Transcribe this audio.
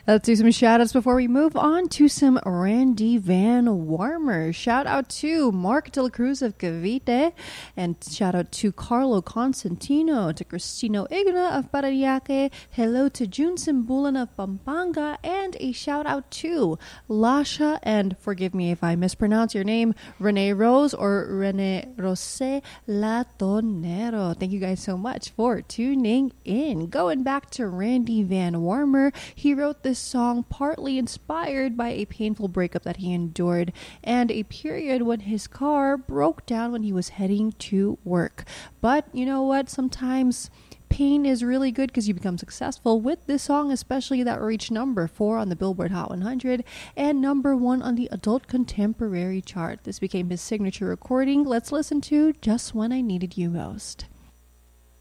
Let's do some shout outs before we move on to some Randy Van Warmer. Shout out to Mark De La Cruz of Cavite, and shout out to Carlo Constantino, to Cristino Igna of Parayaque, hello to June Simbulan of Pampanga, and a shout out to Lasha, and forgive me if I mispronounce your name, Rene Rose or Rene Rose Latonero. Thank you guys so much for tuning in. Going back to Randy Van Warmer, he wrote this song partly inspired by a painful breakup that he endured and a period when his car broke down when he was heading to work. But you know what? Sometimes pain is really good because you become successful. With this song especially, that reached number 4 on the Billboard Hot 100 and number 1 on the Adult Contemporary chart. This became his signature recording. Let's listen to Just When I Needed You Most.